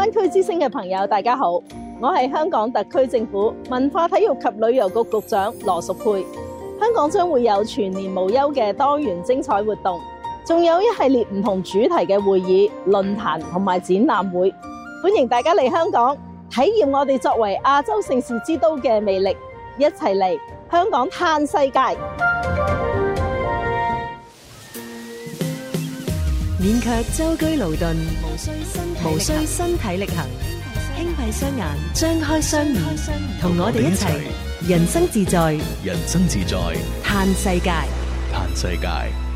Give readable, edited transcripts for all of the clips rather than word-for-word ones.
灣區之聲嘅朋友，大家好，我係香港特區政府文化體育及旅遊局局長羅淑佩。香港將會有全年無休嘅多元精彩活動，仲有一系列唔同主題嘅會議、論壇同埋展覽會，歡迎大家嚟香港體驗我哋作為亞洲盛事之都嘅魅力，一齊嚟香港嘆世界。 免卻舟車勞頓，無需身體力行，輕閉雙眼，張開雙耳，同我哋一齊人生自在， 人生自在， 嘆世界， 嘆世界。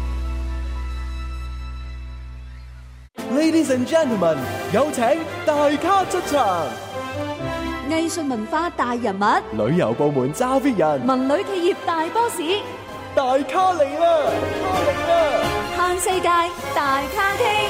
Ladies and gentlemen， 有請大咖出場。 藝術文化大人物， 旅遊部門揸 fit 人， 文旅企業大 boss， 大咖嚟啦！ 嘆世界大咖傾。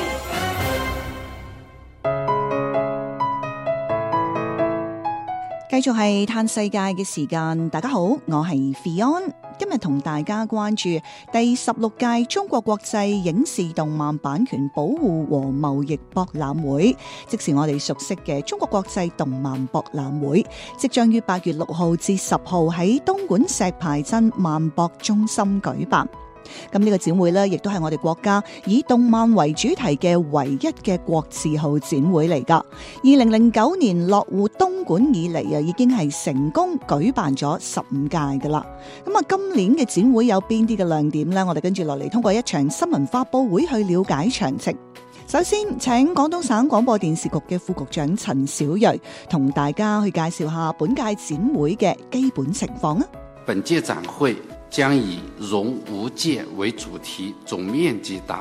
繼續係嘆世界嘅時間，大家好，我係 Fion， 今日同大家關注第16屆中國國際影視動漫版權保護和貿易博覽會，即是我哋熟悉嘅中國國際動漫博覽會，即將於8月6號至10號喺東莞石排鎮萬博中心舉辦。咁呢個展會呢，亦都係我哋國家以動漫為主題嘅唯一嘅國字號展會嚟噶。2009年落戶東莞以嚟啊，已經係成功舉辦咗15屆噶啦。咁啊，今年嘅展會有邊啲嘅亮點呢？我哋跟住落嚟通過一場新聞發佈會去了解詳情。首先，請廣東省廣播電視局嘅副局長陳小瑞同大家去介紹下本屆展會嘅基本情況啊。 本屆展會將以容無界為主題，總面積達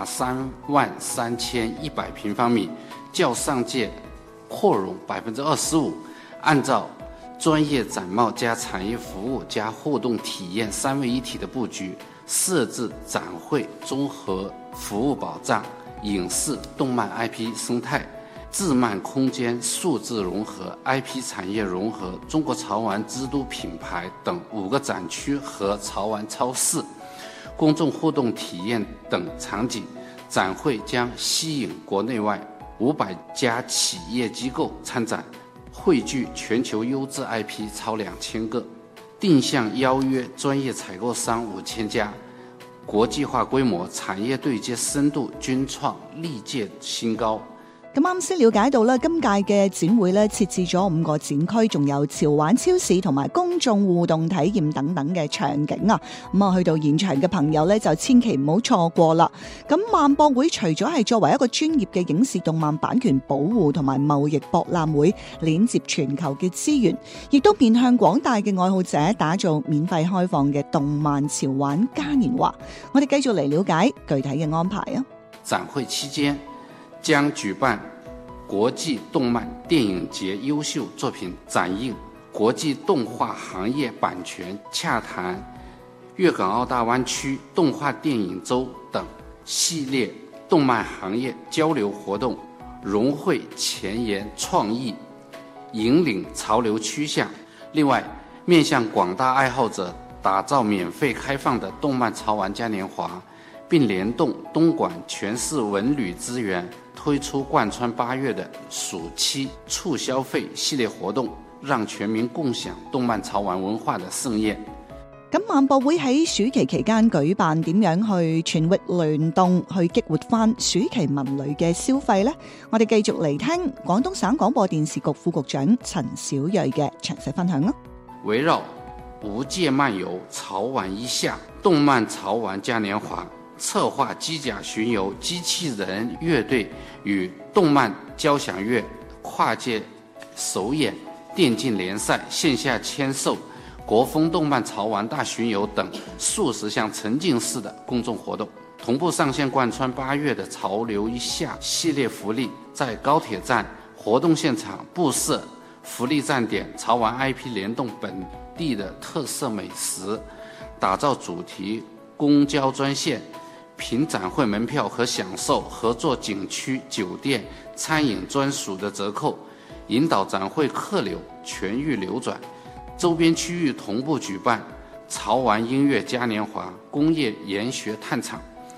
33100平方米，較上屆擴容25%。按照專業展貿加產業服務加互動體驗三位一體的佈局，設置展會綜合服務保障、影視動漫 IP 生態、自漫空間數字融合、 IP 產業融合、中國潮玩之都品牌等5個展區和潮玩超市、公眾互動體驗等場景。展會將吸引國內外500家企業機構參展，匯聚全球優質 IP 超2000個，定向邀約專業採購商5000家，國際化規模、產業對接深度均創歷屆新高。 咁啱先了解到咧，今屆嘅展會咧設置咗5個展區，仲有潮玩超市同埋公眾互動體驗等等嘅場景啊！咁啊，去到現場嘅朋友咧就千祈唔好錯過啦。咁萬博會除咗係作為一個專業嘅影視動漫版權保護同埋貿易博覽會，鏈接全球嘅資源，亦都面向廣大嘅愛好者打造免費開放嘅動漫潮玩嘉年華。我哋繼續嚟了解具體嘅安排啊！ 展會期間將舉辦國際動漫電影節優秀作品展映、國際動畫行業版權洽談、粵港澳大灣區動畫電影周等系列動漫行業交流活動，融匯前沿創意，引領潮流趨向。另外，面向廣大愛好者打造免費開放的動漫潮玩嘉年華，並聯動東莞全市文旅資源，推出貫穿8月的暑期促消費系列活動，讓全民共享動漫潮玩文化的盛宴。 咁萬博會喺暑期期間舉辦，點樣去全域聯動去激活翻暑期文旅嘅消費呢？我哋繼續嚟聽廣東省廣播電視局副局長陳小瑞嘅詳細分享啦。 圍繞無界漫遊潮玩一下動漫潮玩嘉年華，策劃機甲巡遊、機器人樂隊與動漫交響樂跨界首演、電競聯賽、線下簽售、國風動漫潮玩大巡遊等數十項沉浸式的公眾活動，同步上線貫穿8月的潮流一下系列福利，在高鐵站活動現場布設福利站點，潮玩 IP 聯動本地的特色美食，打造主題公交專線，憑展會門票和享受合作景區酒店餐飲專屬的折扣，引導展會客流全域流轉。周邊區域同步舉辦潮玩音樂嘉年華、工業研學探場、